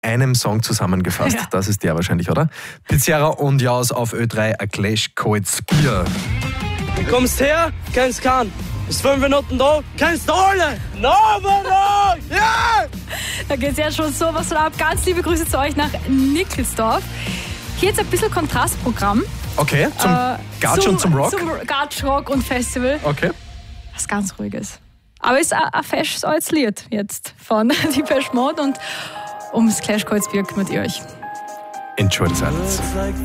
einem Song zusammengefasst. Ja. Das ist der wahrscheinlich, oder? Pizzerra und Jaus auf Ö3, ein Clash kaltes Bier. Du kommst her, kennst keinen. Ist 5 Minuten da, kennst du alle. No! Ja! Da geht es jetzt schon sowas von ab. Ganz liebe Grüße zu euch nach Nickelsdorf. Hier jetzt ein bisschen Kontrastprogramm. Okay, zum Gatsch und zum Rock? Zum Gatsch, Rock und Festival. Okay. Was ganz Ruhiges. Aber es ist ein fesches altes Lied jetzt von Depeche Mode und ums Clash Kaltes Bier kümmert ihr euch. Enjoy the silence.